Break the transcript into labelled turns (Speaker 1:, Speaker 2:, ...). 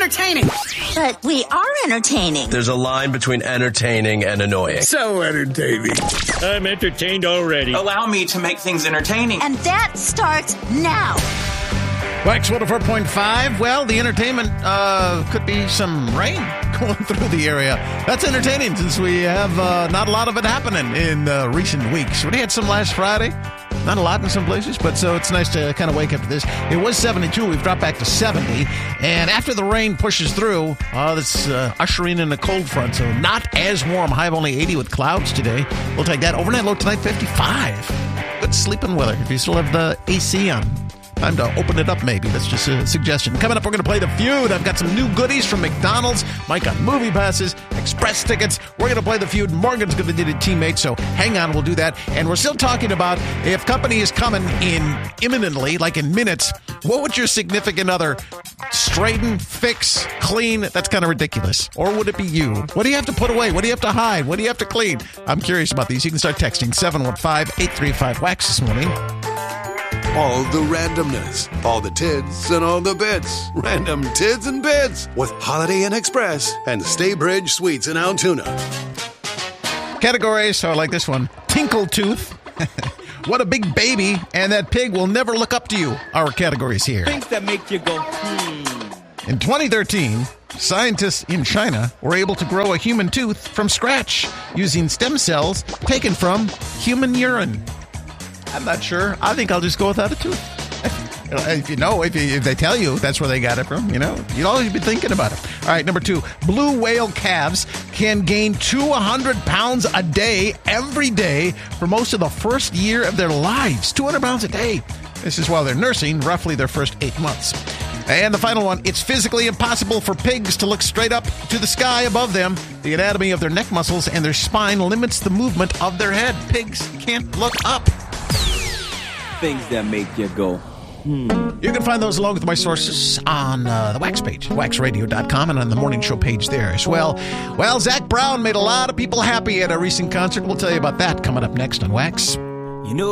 Speaker 1: entertaining.
Speaker 2: But we are entertaining.
Speaker 3: There's a line between entertaining and annoying.
Speaker 4: So entertaining.
Speaker 5: I'm entertained already.
Speaker 6: Allow me to make things entertaining.
Speaker 2: And that starts now.
Speaker 7: Wax 104.5. Well, the entertainment could be some rain going through the area. That's entertaining since we have not a lot of it happening in recent weeks. We had some last Friday. Not a lot in some places, but so it's nice to kind of wake up to this. It was 72. We've dropped back to 70. And after the rain pushes through, that's ushering in a cold front, so not as warm. High of only 80 with clouds today. We'll take that. Overnight low tonight, 55. Good sleeping weather if you still have the AC on. Time to open it up, maybe. That's just a suggestion. Coming up, we're going to play The Feud. I've got some new goodies from McDonald's. Mike got movie passes, express tickets. We're going to play The Feud. Morgan's going to need a teammate, so hang on, we'll do that. And we're still talking about if company is coming in imminently, like in minutes, what would your significant other straighten, fix, clean? That's kind of ridiculous. Or would it be you? What do you have to put away? What do you have to hide? What do you have to clean? I'm curious about these. You can start texting 715-835-WAX this morning.
Speaker 4: All the randomness, all the tids and all the bits. Random tids and bits with Holiday Inn Express and Staybridge Suites in Altoona.
Speaker 7: Categories, so I like this one. Tinkle Tooth. What a big baby, and that pig will never look up to you. Our categories here.
Speaker 5: Things that make you go,
Speaker 7: In 2013, scientists in China were able to grow a human tooth from scratch using stem cells taken from human urine. I'm not sure. I think I'll just go without a tooth. If they tell you that's where they got it from, you'd always be thinking about it. All right, number 2, blue whale calves can gain 200 pounds a day every day for most of the first year of their lives. 200 pounds a day. This is while they're nursing, roughly their first 8 months. And the final one, it's physically impossible for pigs to look straight up to the sky above them. The anatomy of their neck muscles and their spine limits the movement of their head. Pigs can't look up.
Speaker 5: things that make you go,
Speaker 7: You can find those along with my sources on the Wax page, waxradio.com, and on the morning show page there as well. Well, Zach Brown made a lot of people happy at a recent concert. We'll tell you about that coming up next on Wax.
Speaker 6: You know